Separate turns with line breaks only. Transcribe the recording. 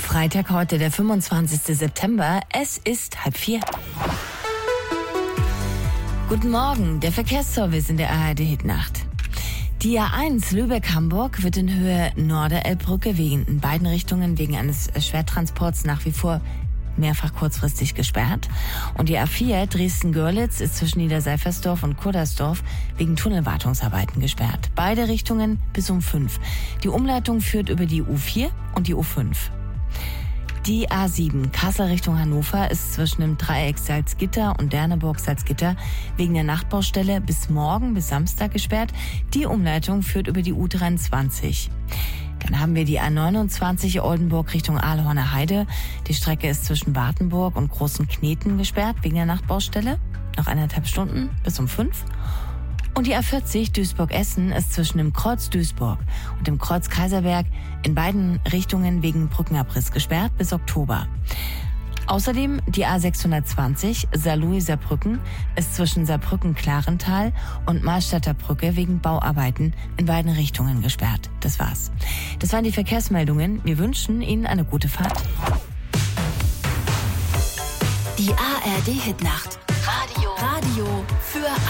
Freitag heute, der 25. September. Es ist 3:30. Guten Morgen, der Verkehrsservice in der ARD-Hitnacht. Die A1 Lübeck-Hamburg wird in Höhe Norderelbbrücke in beiden Richtungen wegen eines Schwertransports nach wie vor mehrfach kurzfristig gesperrt. Und die A4 Dresden-Görlitz ist zwischen Niederseifersdorf und Kuddersdorf wegen Tunnelwartungsarbeiten gesperrt. Beide Richtungen bis um 5. Die Umleitung führt über die U4 und die U5. Die A7 Kassel Richtung Hannover ist zwischen dem Dreieck Salzgitter und Derneburg-Salzgitter wegen der Nachtbaustelle bis Samstag gesperrt. Die Umleitung führt über die U23. Dann haben wir die A29 Oldenburg Richtung Aalhorner Heide. Die Strecke ist zwischen Wartenburg und Großen Kneten gesperrt wegen der Nachtbaustelle. Noch 1,5 Stunden bis um 5. Und die A40 Duisburg-Essen ist zwischen dem Kreuz Duisburg und dem Kreuz Kaiserberg in beiden Richtungen wegen Brückenabriss gesperrt bis Oktober. Außerdem die A620 Saarlouis-Saarbrücken ist zwischen Saarbrücken-Klarental und Mahlstadter Brücke wegen Bauarbeiten in beiden Richtungen gesperrt. Das war's. Das waren die Verkehrsmeldungen. Wir wünschen Ihnen eine gute Fahrt.
Die ARD-Hitnacht. Radio für